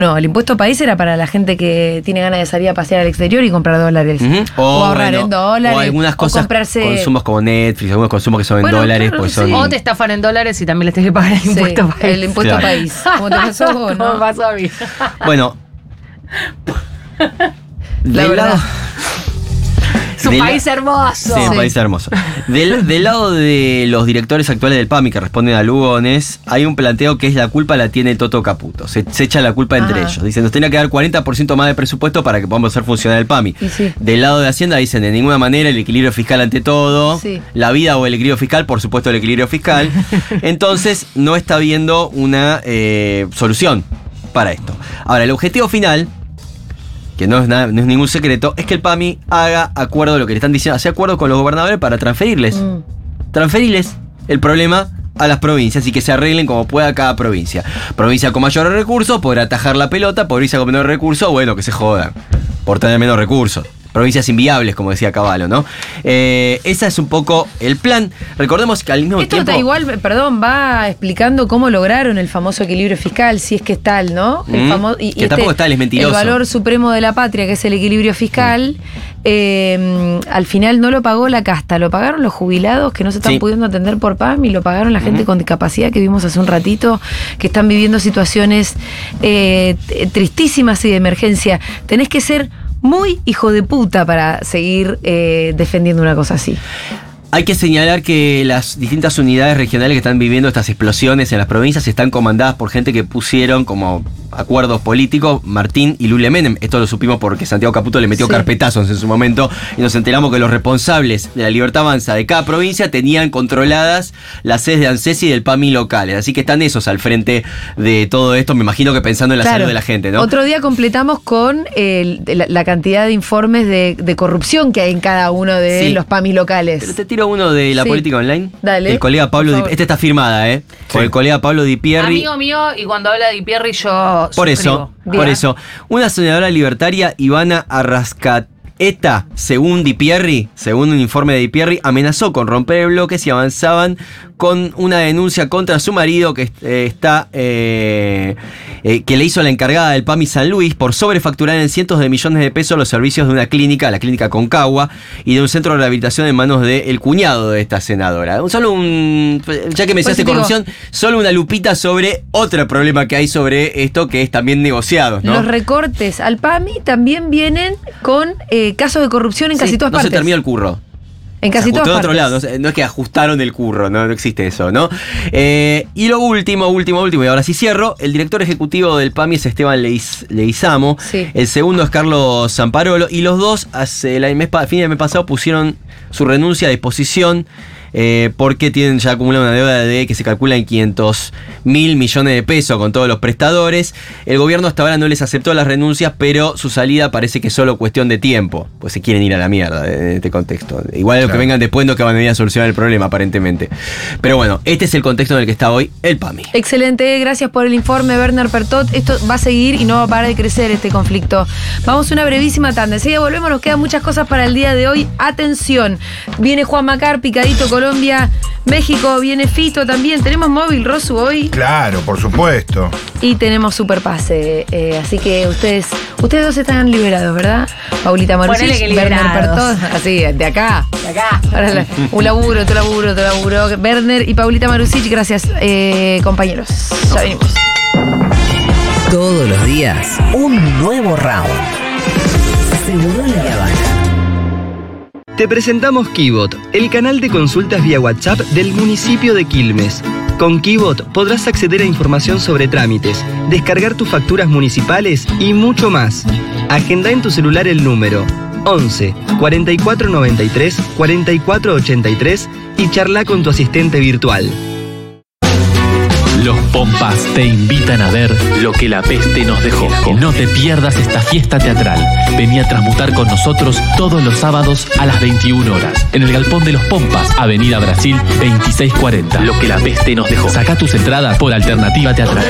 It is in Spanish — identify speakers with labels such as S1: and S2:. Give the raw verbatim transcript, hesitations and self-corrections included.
S1: No, el impuesto país era para la gente que tiene ganas de salir a pasear al exterior y comprar dólares.
S2: Uh-huh.
S1: O, o ahorrar
S2: bueno,
S1: en dólares.
S2: O algunas cosas,
S1: o comprarse...
S2: consumos como Netflix, algunos consumos que son
S1: bueno,
S2: en dólares.
S1: Claro,
S2: pues
S1: sí.
S2: son...
S3: O te estafan en dólares y también les tenés que pagar el
S1: Sí,
S3: impuesto país.
S1: el impuesto
S2: Claro.
S1: país. ¿Cómo te pasó a vos,
S3: ¿Cómo
S1: no?
S3: me pasó a mí?
S2: Bueno.
S1: La
S2: del
S1: verdad.
S2: lado...
S3: Es un
S2: del
S3: país
S2: la-
S3: hermoso.
S2: Sí, un
S1: Sí.
S2: país hermoso. Del, del lado de los directores actuales del P A M I que responden a Lugones, hay un planteo que es la culpa la tiene Toto Caputo. Se, se echa la culpa entre
S1: Ajá.
S2: ellos. Dicen, nos tenía que dar cuarenta por ciento más de presupuesto para que podamos hacer funcionar el P A M I.
S1: Y sí.
S2: Del lado de Hacienda dicen, de ninguna manera el equilibrio fiscal ante todo.
S1: Sí.
S2: La vida o el equilibrio fiscal, por supuesto el equilibrio fiscal. Entonces no está habiendo una eh, solución para esto. Ahora, el objetivo final, que no es, nada, no es ningún secreto, es que el P A M I haga acuerdo, lo que le están diciendo, hace acuerdo con los gobernadores para transferirles.
S1: Mm.
S2: Transferirles el problema a las provincias y que se arreglen como pueda cada provincia. Provincia con mayores recursos podrá atajar la pelota, provincia con menores recursos, bueno, que se jodan por tener menos recursos. Provincias inviables, como decía Cavallo, ¿no? Eh, ese es un poco el plan. Recordemos que al mismo
S1: Esto
S2: tiempo...
S1: está igual, perdón, va explicando cómo lograron el famoso equilibrio fiscal, si es que es tal, ¿no? El
S2: Mm,
S1: famo- y,
S2: que tampoco es tal, es mentiroso.
S1: El valor supremo de la patria, que es el equilibrio fiscal, eh, al final no lo pagó la casta, lo pagaron los jubilados que no se están
S2: Sí.
S1: pudiendo atender por P A M I, lo pagaron la gente
S2: Ujú.
S1: con discapacidad que vimos hace un ratito, que están viviendo situaciones eh, t- tristísimas y de emergencia. Tenés que ser muy hijo de puta para seguir eh, defendiendo una cosa así.
S2: Hay que señalar que las distintas unidades regionales que están viviendo estas explosiones en las provincias están comandadas por gente que pusieron como acuerdos políticos Martín y Lule Menem. Esto lo supimos porque Santiago Caputo le metió
S1: Sí.
S2: carpetazos en su momento y nos enteramos que los responsables de la Libertad Avanza de cada provincia tenían controladas las sedes de ANSES y del P A M I locales. Así que están esos al frente de todo esto, me imagino que pensando en la
S1: Claro.
S2: salud de la gente, ¿no?
S1: Otro día completamos con el- la, la cantidad de informes de, de corrupción que hay en cada uno de
S2: Sí.
S1: los P A M I locales.
S2: Pero te tiro uno de la
S1: Sí.
S2: política online.
S1: Dale,
S2: El colega Pablo
S1: por
S2: Di,
S1: favor.
S2: Esta está firmada, ¿eh? Por
S4: Sí.
S2: el colega Pablo Di Pierri.
S3: Amigo mío, y cuando habla de Di Pierri yo
S2: Por eso,
S3: suscribo.
S2: por
S1: Bien.
S2: eso. Una senadora libertaria, Ivana Arrascaeta, según Di Pierri, según un informe de Di Pierri, amenazó con romper el bloque si avanzaban con una denuncia contra su marido que eh, está eh, eh, que le hizo la encargada del P A M I San Luis por sobrefacturar en cientos de millones de pesos los servicios de una clínica, la clínica Concagua, y de un centro de rehabilitación en manos del cuñado de esta senadora. Solo un, ya que mencionaste
S1: Pues, digo,
S2: corrupción, solo una lupita sobre otro problema que hay sobre esto que es también negociados, ¿no?
S1: Los recortes al P A M I también vienen con eh, casos de corrupción en
S2: Sí,
S1: casi todas
S2: no
S1: partes.
S2: se terminó el curro.
S1: En casi
S2: Se ajustó
S1: todas
S2: de otro
S1: partes.
S2: lado, no, no es que ajustaron el curro, no, no existe eso, ¿no? Eh, y lo último, último, último, y ahora sí cierro, el director ejecutivo del P A M I es Esteban Leiz- Leizamo,
S1: Sí.
S2: el segundo es Carlos Zamparolo, y los dos, hace el mes, pa- fin del mes pasado, pusieron su renuncia a disposición eh, porque tienen ya acumulado una deuda de que se calcula en quinientos mil millones de pesos con todos los prestadores. El gobierno hasta ahora no les aceptó las renuncias, pero su salida parece que es solo cuestión de tiempo, pues se quieren ir a la mierda en este contexto. Igual los que
S4: Claro.
S2: vengan después no que van a venir a solucionar el problema, aparentemente. Pero bueno, este es el contexto en el que está hoy el P A M I.
S1: Excelente, gracias por el informe, Werner Pertot. Esto va a seguir y no va a parar de crecer este conflicto. Vamos a una brevísima tanda. Enseguida volvemos, nos quedan muchas cosas para el día de hoy. Atención, viene Juan Macar, Picadito, Colombia, México, viene Fito también. Tenemos móvil, Rosu, hoy.
S4: Claro, por supuesto.
S1: Y tenemos superpase. Eh, así que ustedes ustedes dos están liberados, ¿verdad? Paulita
S3: Ponele
S1: Marusic,
S3: que
S1: Werner
S3: liberados.
S1: Pertot. Así, de acá.
S3: De acá.
S1: Ahora la- un laburo, otro laburo, otro laburo. Werner y Paulita Marusic, gracias, eh, compañeros. Ya venimos.
S5: Todos los días, un nuevo round. Seguro La Habana.
S6: Te presentamos Kibot, el canal de consultas vía WhatsApp del municipio de Quilmes. Con Kibot podrás acceder a información sobre trámites, descargar tus facturas municipales y mucho más. Agenda en tu celular el número once, cuarenta y cuatro noventa y tres, cuarenta y cuatro ochenta y tres y charla con tu asistente virtual.
S7: Los Pompas te invitan a ver lo que la peste nos dejó. No te pierdas esta fiesta teatral. Vení a transmutar con nosotros todos los sábados a las veintiuna horas. En el Galpón de los Pompas, Avenida Brasil veintiséis cuarenta. Lo que la peste nos dejó. Sacá tus entradas por Alternativa Teatral.